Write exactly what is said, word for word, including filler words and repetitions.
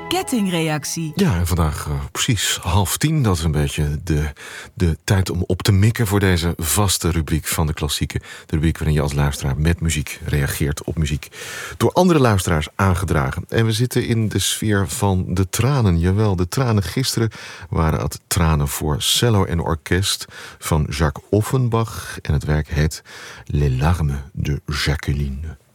kettingreactie. Ja, en vandaag uh, precies half tien. Dat is een beetje de, de tijd om op te mikken voor deze vaste rubriek van de klassieken. De rubriek waarin je als luisteraar met muziek reageert op muziek. Door andere luisteraars aangedragen. En we zitten in de sfeer van de tranen. Jawel, de tranen. Gisteren waren het tranen voor cello en orkest van Jacques Offenbach. En het werk heet Les larmes de Jacqueline.